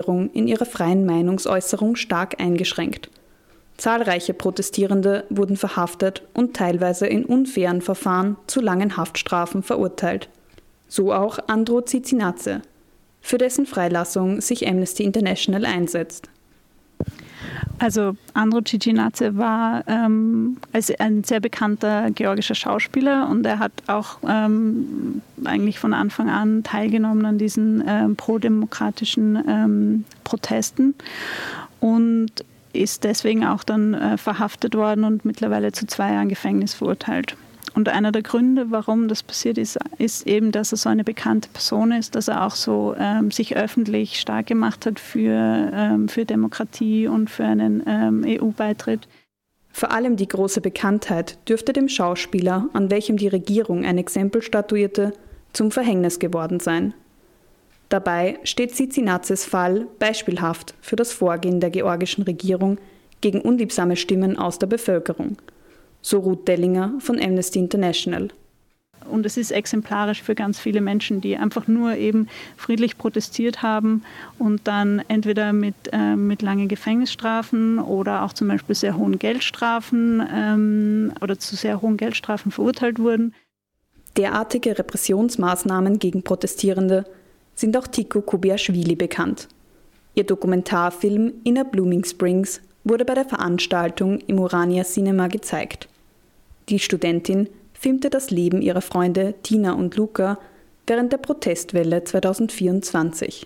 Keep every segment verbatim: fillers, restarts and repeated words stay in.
Bevölkerung in ihrer freien Meinungsäußerung stark eingeschränkt. Zahlreiche Protestierende wurden verhaftet und teilweise in unfairen Verfahren zu langen Haftstrafen verurteilt. So auch Andro Cicinacci, für dessen Freilassung sich Amnesty International einsetzt. Also Andro Cicinacci war ähm, also ein sehr bekannter georgischer Schauspieler und er hat auch ähm, eigentlich von Anfang an teilgenommen an diesen ähm, prodemokratischen ähm, Protesten und ist deswegen auch dann äh, verhaftet worden und mittlerweile zu zwei Jahren Gefängnis verurteilt. Und einer der Gründe, warum das passiert ist, ist eben, dass er so eine bekannte Person ist, dass er auch so ähm, sich öffentlich stark gemacht hat für, ähm, für Demokratie und für einen ähm, E U-Beitritt. Vor allem die große Bekanntheit dürfte dem Schauspieler, an welchem die Regierung ein Exempel statuierte, zum Verhängnis geworden sein. Dabei steht Cicinaccis Fall beispielhaft für das Vorgehen der georgischen Regierung gegen unliebsame Stimmen aus der Bevölkerung. So Ruth Dellinger von Amnesty International. Und es ist exemplarisch für ganz viele Menschen, die einfach nur eben friedlich protestiert haben und dann entweder mit, äh, mit langen Gefängnisstrafen oder auch zum Beispiel sehr hohen Geldstrafen ähm, oder zu sehr hohen Geldstrafen verurteilt wurden. Derartige Repressionsmaßnahmen gegen Protestierende sind auch Tiku Kobiaschwili bekannt. Ihr Dokumentarfilm Inner Blooming Springs wurde bei der Veranstaltung im Urania Cinema gezeigt. Die Studentin filmte das Leben ihrer Freunde Tina und Luca während der Protestwelle zwanzig vierundzwanzig.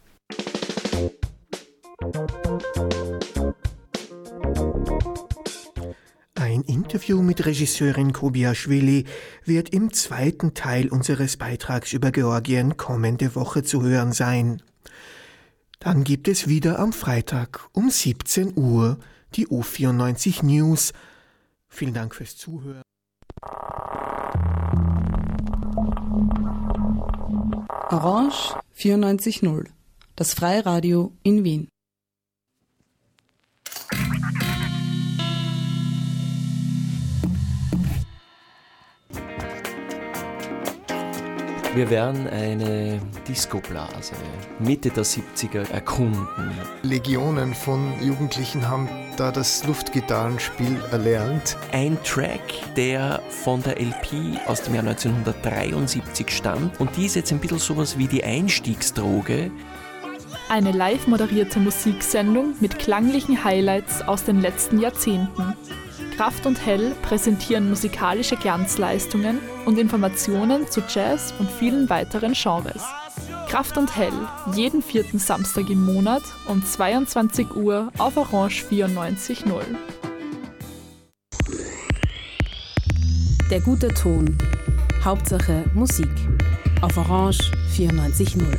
Ein Interview mit Regisseurin Kobiaschwili wird im zweiten Teil unseres Beitrags über Georgien kommende Woche zu hören sein. Dann gibt es wieder am Freitag um siebzehn Uhr die O vierundneunzig News. Vielen Dank fürs Zuhören. Orange vierundneunzig Komma null, das Freiradio in Wien. Wir werden eine Discoblase Mitte der siebziger erkunden. Legionen von Jugendlichen haben da das Luftgitarrenspiel erlernt. Ein Track, der von der L P aus dem Jahr neunzehnhundertdreiundsiebzig stammt und die ist jetzt ein bisschen sowas wie die Einstiegsdroge. Eine live moderierte Musiksendung mit klanglichen Highlights aus den letzten Jahrzehnten. Kraft und Hell präsentieren musikalische Glanzleistungen und Informationen zu Jazz und vielen weiteren Genres. Kraft und Hell, jeden vierten Samstag im Monat um zweiundzwanzig Uhr auf Orange vierundneunzig Komma null. Der gute Ton. Hauptsache Musik. Auf Orange vierundneunzig Komma null.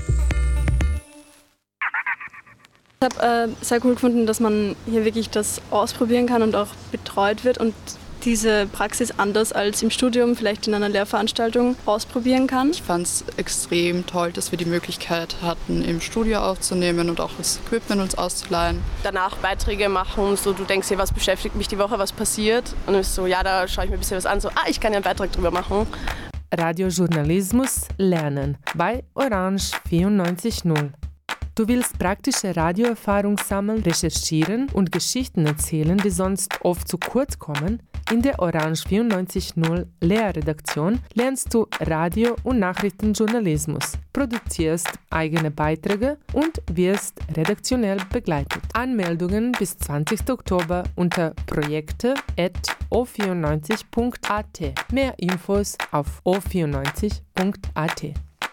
Ich habe äh, sehr cool gefunden, dass man hier wirklich das ausprobieren kann und auch betreut wird und diese Praxis anders als im Studium, vielleicht in einer Lehrveranstaltung ausprobieren kann. Ich fand es extrem toll, dass wir die Möglichkeit hatten, im Studio aufzunehmen und auch das Equipment uns auszuleihen. Danach Beiträge machen, so du denkst dir, was beschäftigt mich die Woche, was passiert? Und dann ist so, ja, da schaue ich mir ein bisschen was an, so, ah, ich kann ja einen Beitrag drüber machen. Radiojournalismus lernen bei Orange vierundneunzig Komma null. Du willst praktische Radioerfahrung sammeln, recherchieren und Geschichten erzählen, die sonst oft zu kurz kommen? In der Orange vierundneunzig Komma null Lehrredaktion lernst du Radio- und Nachrichtenjournalismus, produzierst eigene Beiträge und wirst redaktionell begleitet. Anmeldungen bis zwanzigsten Oktober unter projekte at o vierundneunzig punkt a t. Mehr Infos auf o vierundneunzig punkt a t.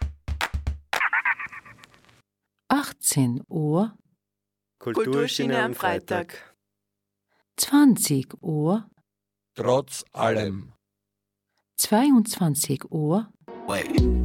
achtzehn Uhr Kulturschiene am Freitag. zwanzig Uhr Trotz allem. zweiundzwanzig Uhr